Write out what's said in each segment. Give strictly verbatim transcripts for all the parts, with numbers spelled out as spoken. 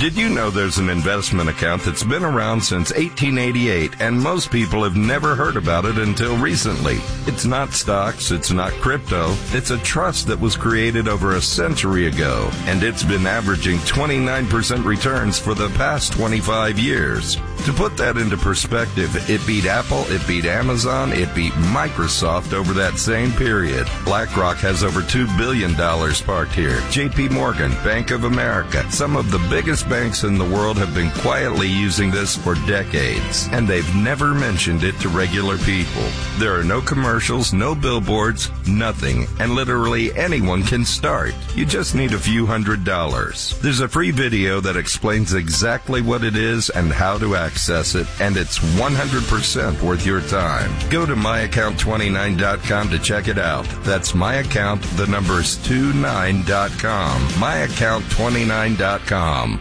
Did you know there's an investment account that's been around since eighteen eighty-eight, and most people have never heard about it until recently? It's not stocks, it's not crypto, it's a trust that was created over a century ago, and it's been averaging twenty-nine percent returns for the past twenty-five years. To put that into perspective, it beat Apple, it beat Amazon, it beat Microsoft over that same period. BlackRock has over two billion dollars parked here. J P Morgan, Bank of America, some of the biggest banks in the world have been quietly using this for decades, and they've never mentioned it to regular people. There are no commercials, no billboards, nothing, and literally anyone can start. You just need a few hundred dollars. There's a free video that explains exactly what it is and how to access it, and it's one hundred percent worth your time. Go to my account twenty-nine dot com to check it out. That's my account, the number's twenty-nine dot com. my account twenty-nine dot com.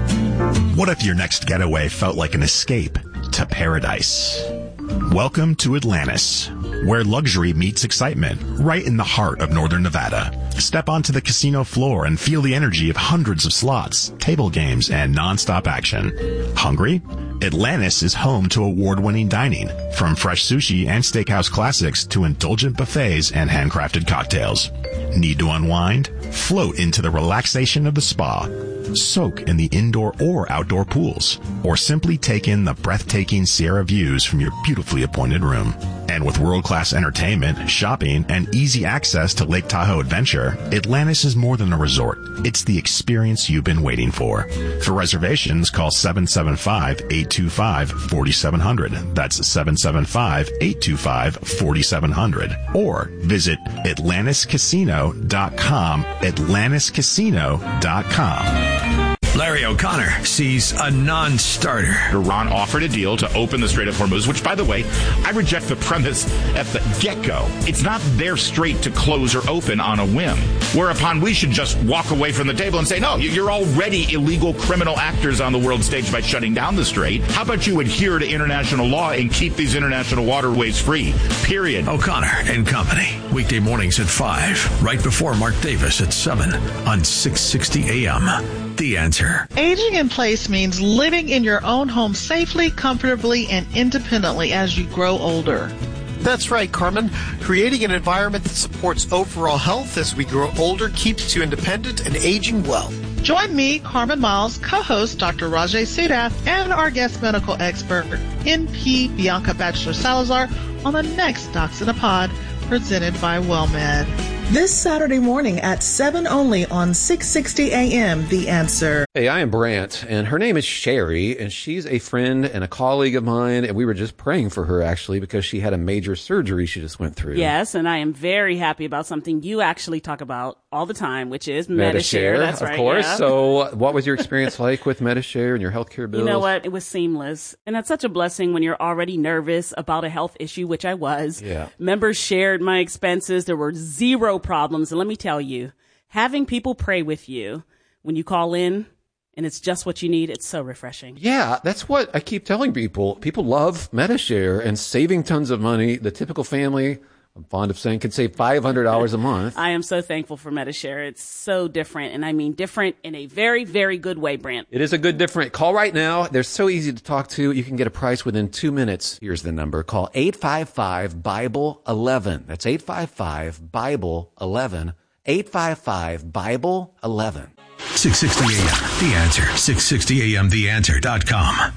What if your next getaway felt like an escape to paradise? Welcome to Atlantis, where luxury meets excitement, right in the heart of northern Nevada. Step onto the casino floor and feel the energy of hundreds of slots, table games, and non-stop action. Hungry? Atlantis is home to award-winning dining, from fresh sushi and steakhouse classics to indulgent buffets and handcrafted cocktails. Need to unwind? Float into the relaxation of the spa. Soak in the indoor or outdoor pools, or simply take in the breathtaking Sierra views from your beautifully appointed room. And with world-class entertainment, shopping, and easy access to Lake Tahoe Adventure, Atlantis is more than a resort. It's the experience you've been waiting for. For reservations, call seven seven five, eight two five, four seven zero zero. That's seven seven five, eight two five, four seven zero zero. Or visit atlantis casino dot com, atlantis casino dot com. Larry O'Connor sees a non-starter. Iran offered a deal to open the Strait of Hormuz, which, by the way, I reject the premise at the get-go. It's not their strait to close or open on a whim, whereupon we should just walk away from the table and say, no, you're already illegal criminal actors on the world stage by shutting down the strait. How about you adhere to international law and keep these international waterways free, period. O'Connor and Company, weekday mornings at five, right before Mark Davis at seven on six sixty A M. The Answer. Aging in place means living in your own home safely, comfortably, and independently as you grow older. That's right, Carmen. Creating an environment that supports overall health as we grow older keeps you independent and aging well. Join me, Carmen Miles, co-host Doctor Rajay Sudath, and our guest medical expert, N P Bianca Batchelor-Salazar, on the next Docs in a Pod, presented by WellMed. This Saturday morning at seven only on six sixty A M, The Answer. Hey, I am Brant, and her name is Sherry, and she's a friend and a colleague of mine, and we were just praying for her, actually, because she had a major surgery she just went through. Yes, and I am very happy about something you actually talk about all the time, which is Metashare. Metashare. That's of right, course. yeah. So what was your experience like with Metashare and your healthcare bills? You know what? It was seamless. And that's such a blessing when you're already nervous about a health issue, which I was. Yeah. Members shared my expenses. There were zero problems. And let me tell you, having people pray with you when you call in and it's just what you need, it's so refreshing. Yeah, that's what I keep telling people. People love Metashare and saving tons of money. The typical family, I'm fond of saying, can save five hundred dollars a month. I am so thankful for Metashare. It's so different, and I mean different in a very, very good way, Brant. It is a good different. Call right now. They're so easy to talk to. You can get a price within two minutes. Here's the number. Call eight five five, Bible eleven. That's eight five five, Bible eleven. eight five five, Bible eleven. six sixty A M, The Answer. six sixty A M the answer dot com.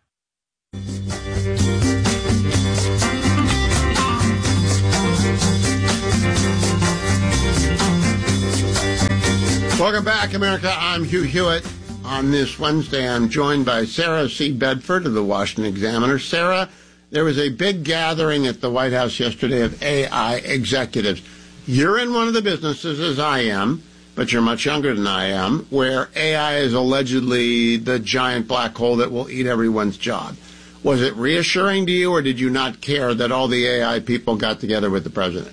Welcome back, America. I'm Hugh Hewitt. On this Wednesday, I'm joined by Sarah C. Bedford of the Washington Examiner. Sarah, there was a big gathering at the White House yesterday of A I executives. You're in one of the businesses, as I am, but you're much younger than I am, where A I is allegedly the giant black hole that will eat everyone's job. Was it reassuring to you, or did you not care that all the A I people got together with the president?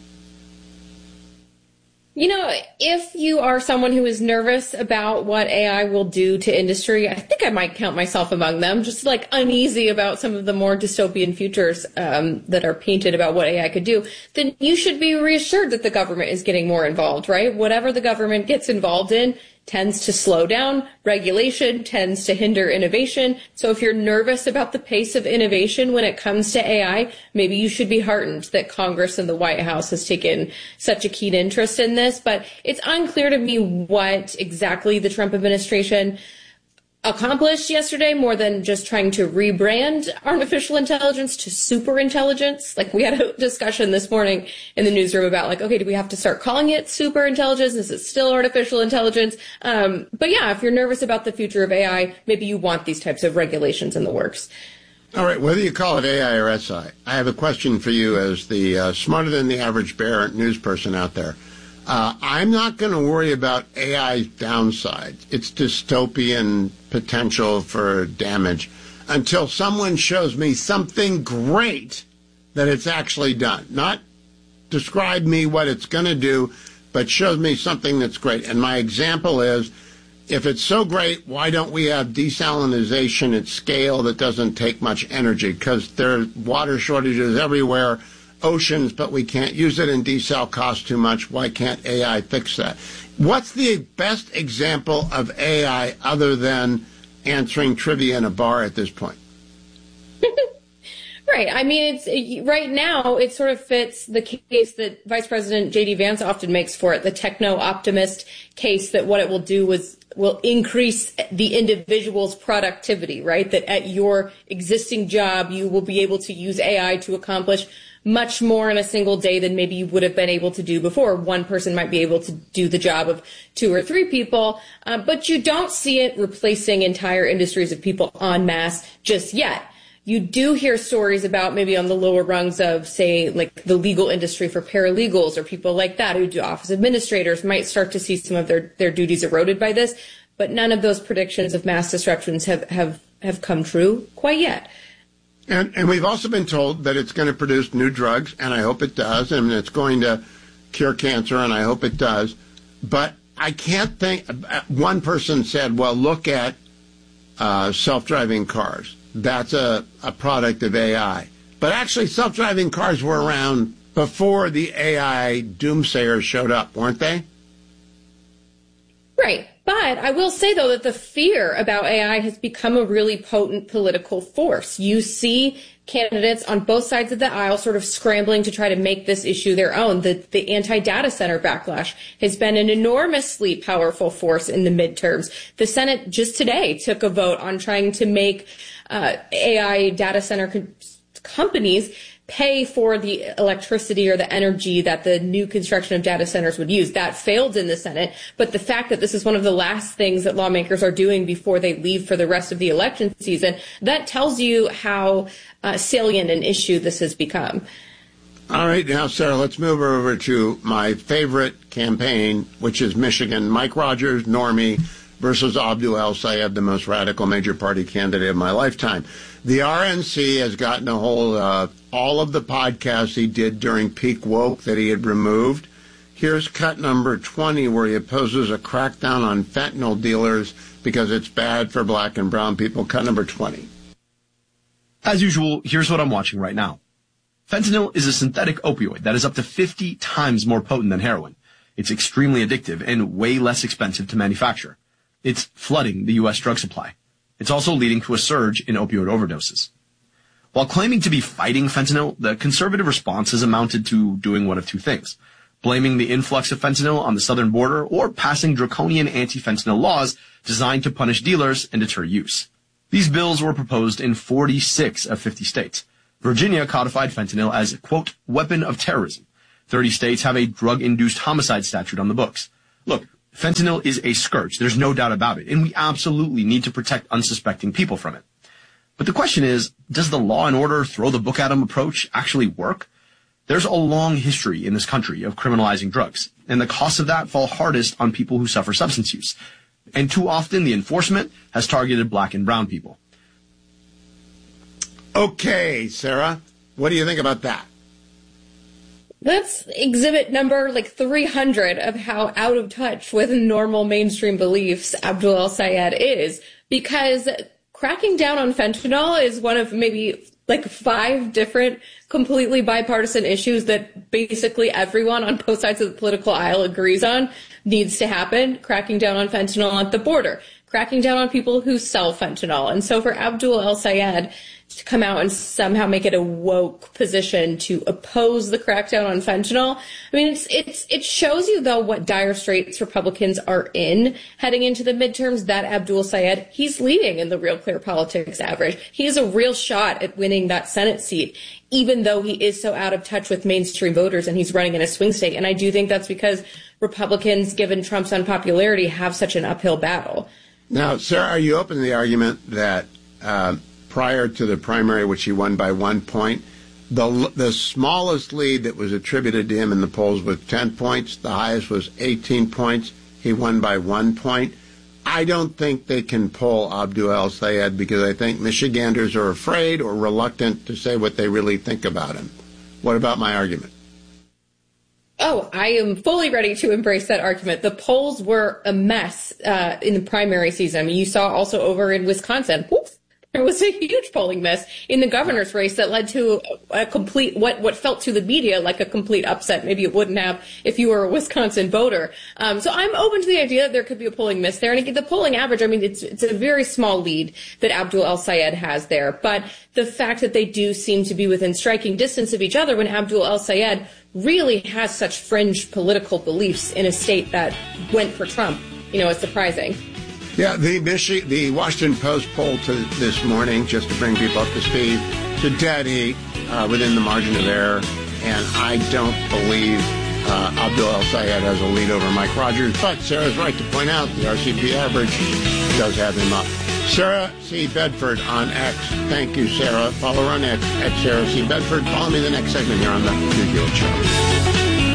You know, if you are someone who is nervous about what A I will do to industry, I think I might count myself among them, just like uneasy about some of the more dystopian futures um, that are painted about what A I could do, then you should be reassured that the government is getting more involved, right? Whatever the government gets involved in, tends to slow down. Regulation tends to hinder innovation. So if you're nervous about the pace of innovation when it comes to A I, maybe you should be heartened that Congress and the White House has taken such a keen interest in this. But it's unclear to me what exactly the Trump administration accomplished yesterday, more than just trying to rebrand artificial intelligence to super intelligence. Like, we had a discussion this morning in the newsroom about, like, okay, do we have to start calling it super intelligence? Is it still artificial intelligence? Um, but yeah, if you're nervous about the future of A I, maybe you want these types of regulations in the works. All right, whether you call it A I or S I, I have a question for you as the uh, smarter than the average bear news person out there. Uh, I'm not going to worry about A I's downsides, its dystopian potential for damage, until someone shows me something great that it's actually done. Not describe me what it's going to do, but shows me something that's great. And my example is, if it's so great, why don't we have desalinization at scale that doesn't take much energy? Because there are water shortages everywhere. Oceans, but we can't use it, and desal costs too much. Why can't A I fix that? What's the best example of A I other than answering trivia in a bar at this point? Right. I mean, it's right now it sort of fits the case that Vice President J D Vance often makes for it, the techno-optimist case, that what it will do is will increase the individual's productivity, right? That at your existing job, you will be able to use A I to accomplish much more in a single day than maybe you would have been able to do before. One person might be able to do the job of two or three people, uh, but you don't see it replacing entire industries of people en masse just yet. You do hear stories about maybe on the lower rungs of, say, like the legal industry for paralegals or people like that who do office administrators might start to see some of their, their duties eroded by this, but none of those predictions of mass disruptions have, have, have come true quite yet. And, and we've also been told that it's going to produce new drugs, and I hope it does, and it's going to cure cancer, and I hope it does. But I can't think, one person said, well, look at uh, self-driving cars. That's a, a product of A I. But actually, self-driving cars were around before the A I doomsayers showed up, weren't they? Right. But I will say, though, that the fear about A I has become a really potent political force. You see candidates on both sides of the aisle sort of scrambling to try to make this issue their own. The, the anti-data center backlash has been an enormously powerful force in the midterms. The Senate just today took a vote on trying to make uh, A I data center co- companies pay for the electricity or the energy that the new construction of data centers would use. That failed in the Senate, but the fact that this is one of the last things that lawmakers are doing before they leave for the rest of the election season, that tells you how uh, salient an issue this has become. All right, now, Sarah, let's move over to my favorite campaign, which is Michigan. Mike Rogers, normie, versus Abdul El-Sayed, the most radical major party candidate of my lifetime. The R N C has gotten a hold of all of the podcasts he did during peak woke that he had removed. Here's cut number twenty, where he opposes a crackdown on fentanyl dealers because it's bad for black and brown people. Cut number twenty. As usual, here's what I'm watching right now. Fentanyl is a synthetic opioid that is up to fifty times more potent than heroin. It's extremely addictive and way less expensive to manufacture. It's flooding the U S drug supply. It's also leading to a surge in opioid overdoses. While claiming to be fighting fentanyl, the conservative response has amounted to doing one of two things: blaming the influx of fentanyl on the southern border, or passing draconian anti-fentanyl laws designed to punish dealers and deter use. These bills were proposed in forty-six of fifty states. Virginia codified fentanyl as, quote, weapon of terrorism. thirty states have a drug-induced homicide statute on the books. Look, fentanyl is a scourge. There's no doubt about it. And we absolutely need to protect unsuspecting people from it. But the question is, does the law and order throw the book at 'em approach actually work? There's a long history in this country of criminalizing drugs, and the costs of that fall hardest on people who suffer substance use. And too often the enforcement has targeted black and brown people. Okay, Sarah, what do you think about that? That's exhibit number like three hundred of how out of touch with normal mainstream beliefs Abdul El-Sayed is, because cracking down on fentanyl is one of maybe like five different completely bipartisan issues that basically everyone on both sides of the political aisle agrees on. needs to happen, cracking down on fentanyl at the border, cracking down on people who sell fentanyl. And so for Abdul El-Sayed to come out and somehow make it a woke position to oppose the crackdown on fentanyl, I mean, it's it's it shows you, though, what dire straits Republicans are in heading into the midterms. That Abdul El-Sayed, he's leading in the Real Clear Politics average. He has a real shot at winning that Senate seat, even though he is so out of touch with mainstream voters and he's running in a swing state. And I do think that's because Republicans, given Trump's unpopularity, have such an uphill battle. Now, Sarah, are you open to the argument that uh, prior to the primary, which he won by one point, the the smallest lead that was attributed to him in the polls was ten points. The highest was eighteen points. He won by one point. I don't think they can pull Abdul El-Sayed because I think Michiganders are afraid or reluctant to say what they really think about him. What about my argument? Oh, I am fully ready to embrace that argument. The polls were a mess uh, in the primary season. I mean, you saw also over in Wisconsin, whoops, there was a huge polling miss in the governor's race that led to a complete, what, what felt to the media like a complete upset. Maybe it wouldn't have if you were a Wisconsin voter. Um, so I'm open to the idea that there could be a polling miss there. And again, the polling average, I mean, it's, it's a very small lead that Abdul El-Sayed has there. But the fact that they do seem to be within striking distance of each other when Abdul El-Sayed really has such fringe political beliefs in a state that went for Trump, you know, is surprising. Yeah, the Michi- the Washington Post poll to this morning, just to bring people up to speed, to dead heat uh, within the margin of error, and I don't believe uh, Abdul El-Sayed has a lead over Mike Rogers, but Sarah's right to point out the R C P average does have him up. Sarah C. Bedford on X. Thank you, Sarah. Follow her on X at Sarah C. Bedford. Follow me the next segment here on the Hugh Hewitt Show.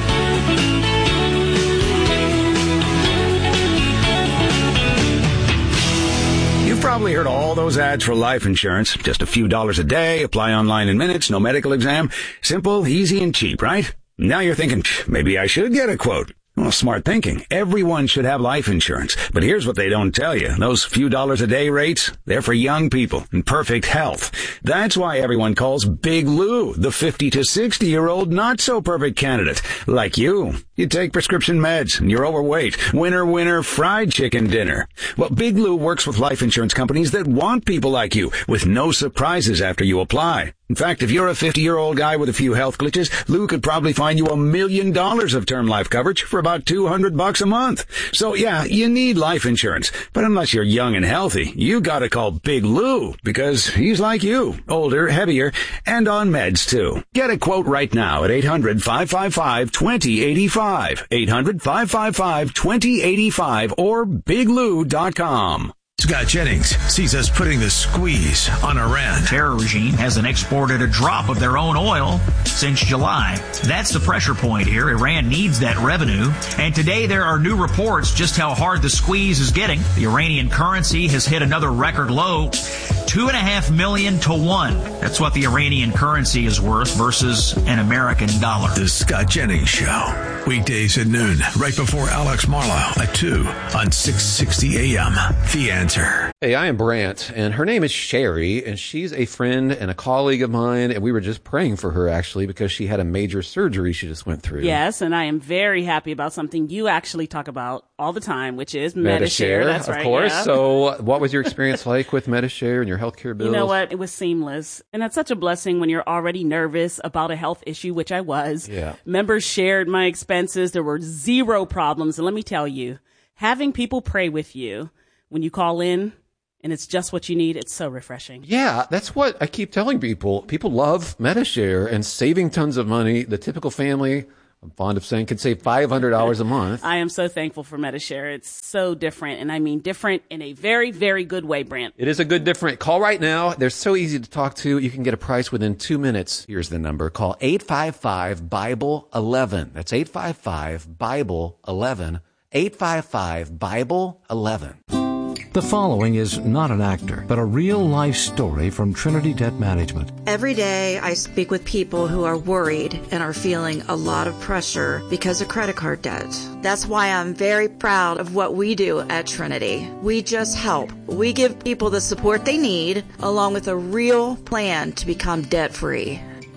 You've probably heard all those ads for life insurance. Just a few dollars a day, apply online in minutes, no medical exam. Simple, easy, and cheap, right? Now you're thinking, maybe I should get a quote. Well, smart thinking. Everyone should have life insurance. But here's what they don't tell you. Those few dollars a day rates, they're for young people in perfect health. That's why everyone calls Big Lou the fifty to sixty year old not so perfect candidate. Like you. You take prescription meds and you're overweight. Winner, winner, fried chicken dinner. Well, Big Lou works with life insurance companies that want people like you with no surprises after you apply. In fact, if you're a fifty-year-old guy with a few health glitches, Lou could probably find you a million dollars of term life coverage for about two hundred bucks a month. So yeah, you need life insurance. But unless you're young and healthy, you gotta call Big Lou because he's like you, older, heavier, and on meds too. Get a quote right now at eight hundred, five five five, two zero eight five, eight hundred, five five five, two zero eight five or big lou dot com. Scott Jennings sees us putting the squeeze on Iran. The terror regime hasn't exported a drop of their own oil since July. That's the pressure point here. Iran needs that revenue. And today there are new reports just how hard the squeeze is getting. The Iranian currency has hit another record low, two and a half million to one. That's what the Iranian currency is worth versus an American dollar. The Scott Jennings Show. Weekdays at noon, right before Alex Marlowe at two on six sixty A M. The Answer. Hey, I am Brant, and her name is Sherry, and she's a friend and a colleague of mine, and we were just praying for her, actually, because she had a major surgery she just went through. Yes, and I am very happy about something you actually talk about all the time, which is Medi-Share. That's of right, course. yeah. So what was your experience like with Medi-Share and your healthcare bills? You know what? It was seamless. And that's such a blessing when you're already nervous about a health issue, which I was. Yeah. Members shared my expenses. There were zero problems. And let me tell you, having people pray with you when you call in and it's just what you need, it's so refreshing. Yeah, that's what I keep telling people. People love Medi-Share and saving tons of money. The typical family, I'm fond of saying, could save five hundred dollars a month. I am so thankful for Medi-Share. It's so different, and I mean different in a very, very good way, Brant. It is a good different. Call right now. They're so easy to talk to. You can get a price within two minutes. Here's the number. Call eight five five, Bible eleven. That's eight five five, Bible eleven. eight five five, Bible eleven. The following is not an actor, but a real-life story from Trinity Debt Management. Every day I speak with people who are worried and are feeling a lot of pressure because of credit card debt. That's why I'm very proud of what we do at Trinity. We just help. We give people the support they need, along with a real plan to become debt-free.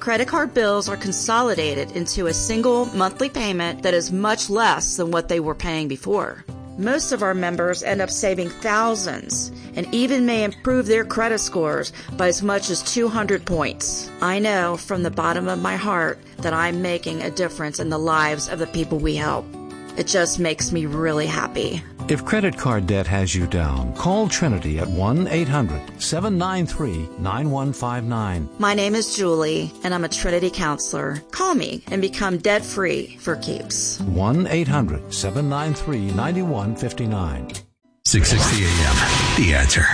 Credit card bills are consolidated into a single monthly payment that is much less than what they were paying before. Most of our members end up saving thousands and even may improve their credit scores by as much as two hundred points. I know from the bottom of my heart that I'm making a difference in the lives of the people we help. It just makes me really happy. If credit card debt has you down, call Trinity at one eight hundred seven nine three nine one five nine. My name is Julie, and I'm a Trinity counselor. Call me and become debt-free for keeps. one eight hundred seven nine three nine one five nine. six sixty a.m. The Answer.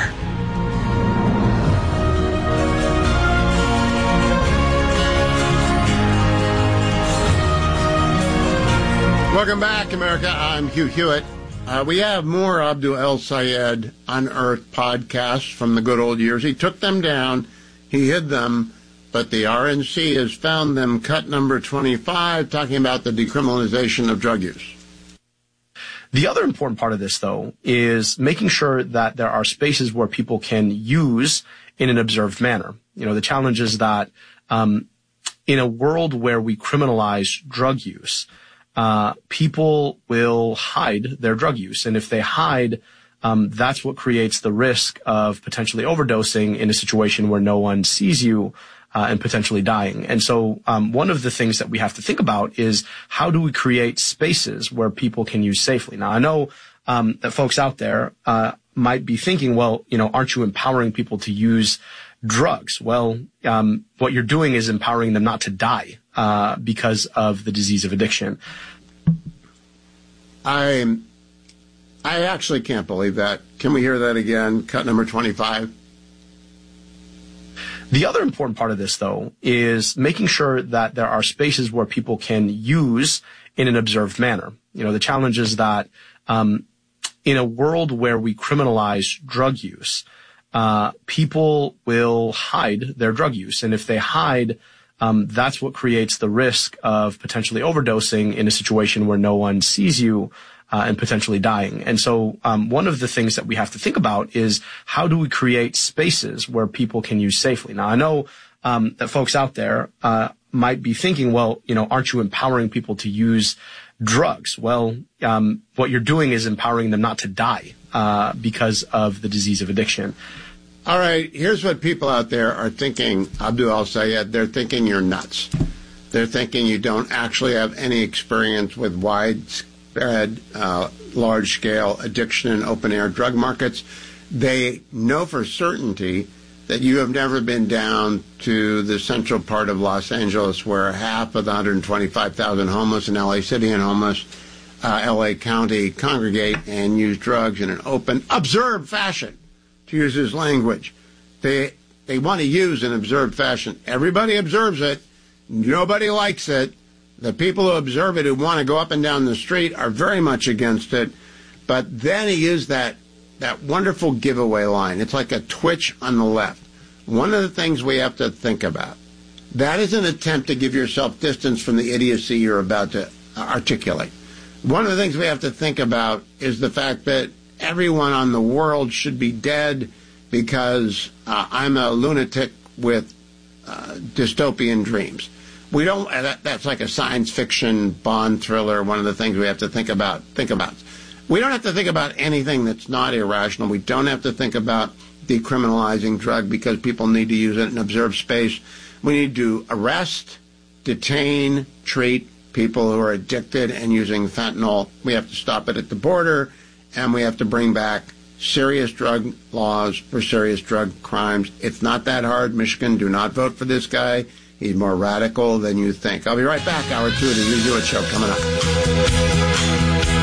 Welcome back, America. I'm Hugh Hewitt. Uh, we have more Abdul El-Sayed Unearthed podcasts from the good old years. He took them down, he hid them, but the R N C has found them. Cut number twenty-five, talking about the decriminalization of drug use. The other important part of this, though, is making sure that there are spaces where people can use in an observed manner. You know, the challenge is that um, in a world where we criminalize drug use, Uh, people will hide their drug use. And if they hide, um, that's what creates the risk of potentially overdosing in a situation where no one sees you uh, and potentially dying. And so um, one of the things that we have to think about is how do we create spaces where people can use safely? Now, I know um, that folks out there uh, might be thinking, well, you know, aren't you empowering people to use drugs? Well, um, what you're doing is empowering them not to die uh, because of the disease of addiction. I, I actually can't believe that. Can we hear that again? Cut number twenty-five. The other important part of this, though, is making sure that there are spaces where people can use in an observed manner. You know, the challenge is that um, in a world where we criminalize drug use, uh, people will hide their drug use. And if they hide, um, that's what creates the risk of potentially overdosing in a situation where no one sees you uh, and potentially dying. And so um, one of the things that we have to think about is how do we create spaces where people can use safely? Now, I know um, that folks out there uh, might be thinking, well, you know, aren't you empowering people to use drugs? Well, um, what you're doing is empowering them not to die uh, because of the disease of addiction. All right, here's what people out there are thinking, Abdul El-Sayed. They're thinking you're nuts. They're thinking you don't actually have any experience with widespread, uh, large-scale addiction and open-air drug markets. They know for certainty that you have never been down to the central part of Los Angeles where half of the one hundred twenty-five thousand homeless in L A City and homeless uh, L A County congregate and use drugs in an open, observed fashion. To use his language, they they want to use an observed fashion. Everybody observes it. Nobody likes it. The people who observe it, who want to go up and down the street, are very much against it. But then he used that that wonderful giveaway line. It's like a twitch on the left. One of the things we have to think about, that is an attempt to give yourself distance from the idiocy you're about to articulate. One of the things we have to think about is the fact that everyone on the world should be dead because uh, I'm a lunatic with uh, dystopian dreams. We don't. That, that's like a science fiction Bond thriller. One of the things we have to think about. Think about. We don't have to think about anything that's not irrational. We don't have to think about decriminalizing drug because people need to use it in observed space. We need to arrest, detain, treat people who are addicted and using fentanyl. We have to stop it at the border. And we have to bring back serious drug laws for serious drug crimes. It's not that hard. Michigan, do not vote for this guy. He's more radical than you think. I'll be right back. Hour two of the Hugh Hewitt Show coming up.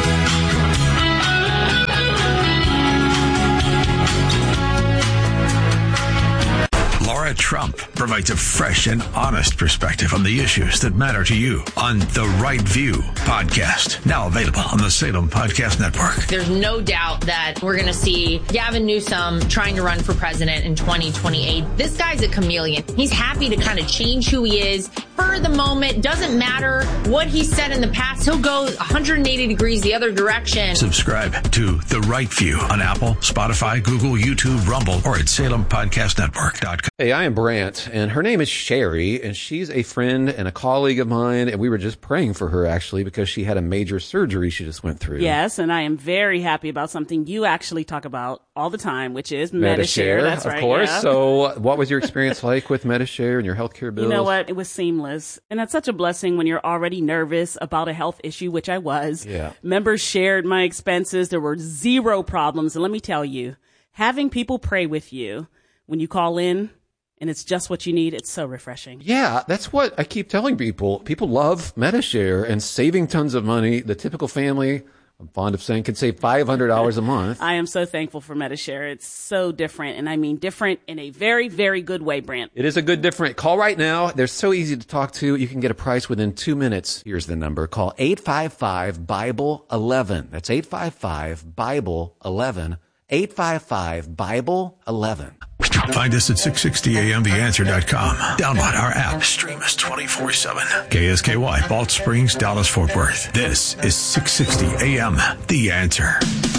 Laura Trump provides a fresh and honest perspective on the issues that matter to you on The Right View podcast, now available on the Salem Podcast Network. There's no doubt that we're going to see Gavin Newsom trying to run for president in twenty twenty-eight. This guy's a chameleon. He's happy to kind of change who he is for the moment. Doesn't matter what he said in the past. He'll go one hundred eighty degrees the other direction. Subscribe to The Right View on Apple, Spotify, Google, YouTube, Rumble, or at salem podcast network dot com. Hey, I am Brant, and her name is Sherry, and she's a friend and a colleague of mine, and we were just praying for her, actually, because she had a major surgery she just went through. Yes, and I am very happy about something you actually talk about all the time, which is Medi-Share. Medi-Share. That's of right, course. yeah. So what was your experience like with Medi-Share and your healthcare bills? You know what? It was seamless. And that's such a blessing when you're already nervous about a health issue, which I was. Yeah. Members shared my expenses. There were zero problems. And let me tell you, having people pray with you when you call in and it's just what you need, it's so refreshing. Yeah, that's what I keep telling people. People love Medi-Share and saving tons of money. The typical family, I'm fond of saying, can save five hundred dollars a month. I am so thankful for Medi-Share. It's so different. And I mean different in a very, very good way, Brant. It is a good different. Call right now. They're so easy to talk to. You can get a price within two minutes. Here's the number. Call eight five five, Bible eleven. That's eight five five, Bible eleven. eight five five, Bible eleven. Find us at six sixty A M the answer dot com. Download our app. Stream us twenty-four seven. K S K Y, Balch Springs, Dallas, Fort Worth. This is six sixty A M The Answer.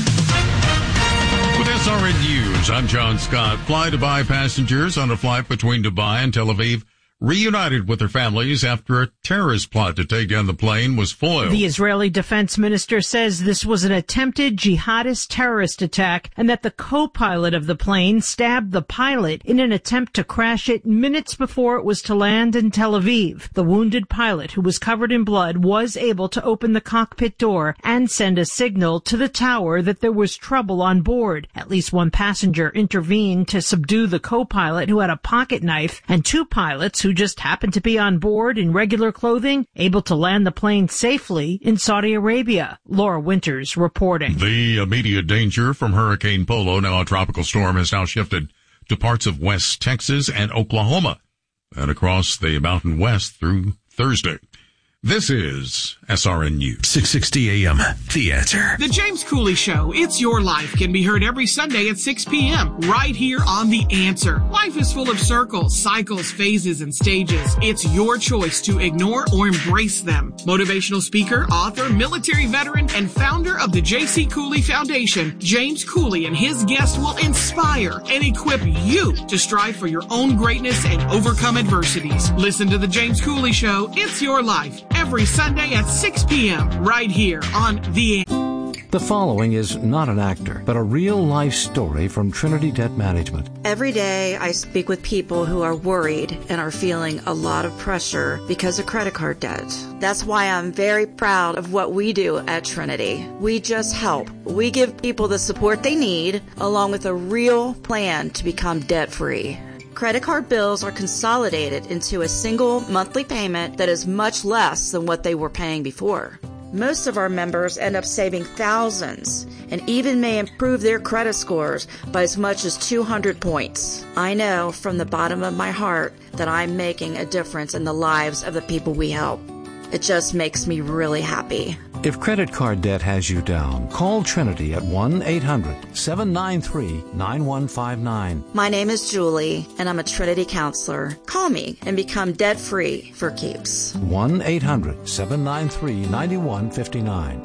With S R N News, I'm John Scott. Fly Dubai passengers on a flight between Dubai and Tel Aviv reunited with their families after a terrorist plot to take down the plane was foiled. The Israeli defense minister says this was an attempted jihadist terrorist attack and that the co-pilot of the plane stabbed the pilot in an attempt to crash it minutes before it was to land in Tel Aviv. The wounded pilot, who was covered in blood, was able to open the cockpit door and send a signal to the tower that there was trouble on board. At least one passenger intervened to subdue the co-pilot, who had a pocket knife, and two pilots who who just happened to be on board in regular clothing, able to land the plane safely in Saudi Arabia. Laura Winters reporting. The immediate danger from Hurricane Polo, now a tropical storm, has now shifted to parts of West Texas and Oklahoma and across the Mountain West through Thursday. This is S R N News. six sixty A M The Answer. The James Cooley Show, It's Your Life, can be heard every Sunday at six p.m. right here on The Answer. Life is full of circles, cycles, phases, and stages. It's your choice to ignore or embrace them. Motivational speaker, author, military veteran, and founder of the J C. Cooley Foundation, James Cooley and his guests will inspire and equip you to strive for your own greatness and overcome adversities. Listen to The James Cooley Show, It's Your Life, every Sunday at six p.m. right here on The Answer. The following is not an actor, but a real-life story from Trinity Debt Management. Every day I speak with people who are worried and are feeling a lot of pressure because of credit card debt. That's why I'm very proud of what we do at Trinity. We just help. We give people the support they need, along with a real plan to become debt-free. Credit card bills are consolidated into a single monthly payment that is much less than what they were paying before. Most of our members end up saving thousands and even may improve their credit scores by as much as two hundred points. I know from the bottom of my heart that I'm making a difference in the lives of the people we help. It just makes me really happy. If credit card debt has you down, call Trinity at one eight hundred, seven nine three, nine one five nine. My name is Julie, and I'm a Trinity counselor. Call me and become debt-free for keeps. one eight hundred, seven nine three, nine one five nine.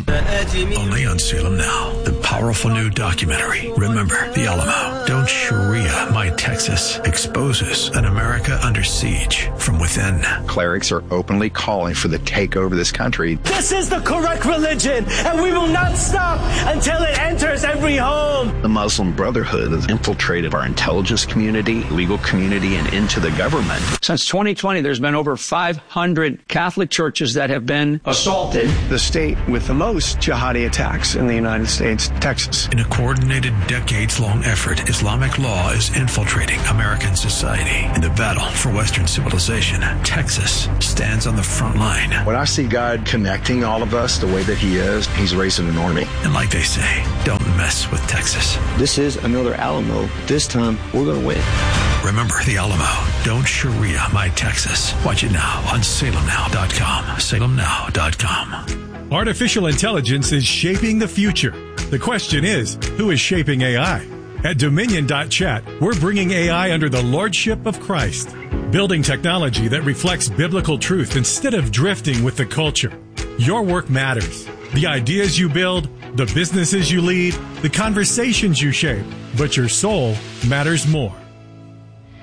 Only on Salem Now, the powerful new documentary, Remember the Alamo, Don't Sharia My Texas, exposes an America under siege from within. Clerics are openly calling for the takeover of this country. This is the correct religion, and we will not stop until it enters every home. The Muslim Brotherhood has infiltrated our intelligence community, legal community, and into the government. Since twenty twenty, there's been over five hundred Catholic churches that have been assaulted. The state with the most jihadi attacks in the United States, Texas. In a coordinated, decades-long effort, Islamic law is infiltrating American society. In the battle for Western civilization, Texas stands on the front line. When I see God connecting all of us the way that he is, he's raising an army. And like they say, don't mess with Texas. This is another Alamo. This time, we're going to win. Remember the Alamo. Don't Sharia my Texas. Watch it now on Salem Now dot com. Salem Now dot com. Artificial intelligence is shaping the future. The question is, who is shaping A I? At Dominion dot chat, we're bringing A I under the lordship of Christ, building technology that reflects biblical truth instead of drifting with the culture. Your work matters. The ideas you build, the businesses you lead, the conversations you shape, but your soul matters more.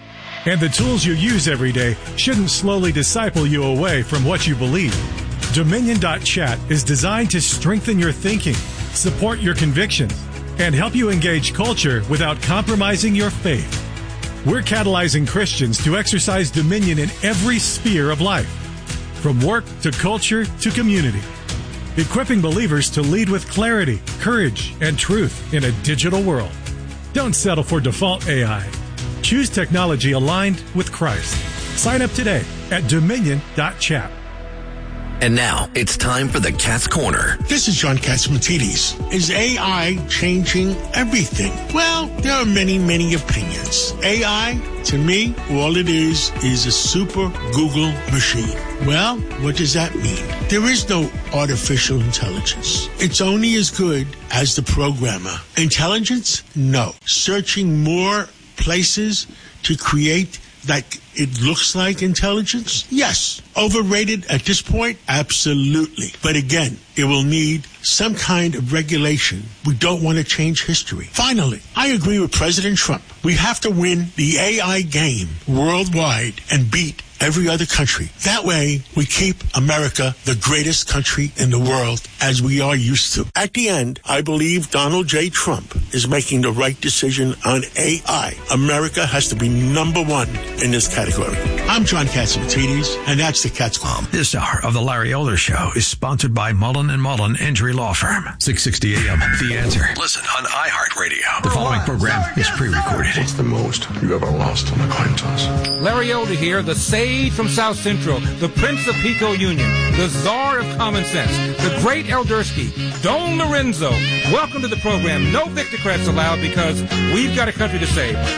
And the tools you use every day shouldn't slowly disciple you away from what you believe. Dominion dot chat is designed to strengthen your thinking, support your convictions, and help you engage culture without compromising your faith. We're catalyzing Christians to exercise dominion in every sphere of life, from work to culture to community, equipping believers to lead with clarity, courage, and truth in a digital world. Don't settle for default A I. Choose technology aligned with Christ. Sign up today at Dominion dot chat. And now it's time for the Cat's Corner. This is John Catsimatidis. Is A I changing everything? Well, there are many, many opinions. A I, to me, all it is is a super Google machine. Well, what does that mean? There is no artificial intelligence. It's only as good as the programmer. Intelligence? No. Searching more places to create like it looks like intelligence? Yes. Overrated at this point? Absolutely. But again, it will need some kind of regulation. We don't want to change history. Finally, I agree with President Trump. We have to win the A I game worldwide and beat every other country. That way, we keep America the greatest country in the world, as we are used to. At the end, I believe Donald J. Trump is making the right decision on A I. America has to be number one in this category. I'm John Catsimatidis, and that's the Cat's Corner. This hour of the Larry Elder Show is sponsored by Mullen and Mullen Injury Law Firm. six sixty A M, The Answer. Listen on iHeartRadio. The following program is pre-recorded. What's the most you ever lost on a coin toss? Larry Elder here, the sage from South Central, the Prince of Pico Union, the Czar of Common Sense, the Great Eldersky, Don Lorenzo. Welcome to the program. No Victocrats allowed because we've got a country to save.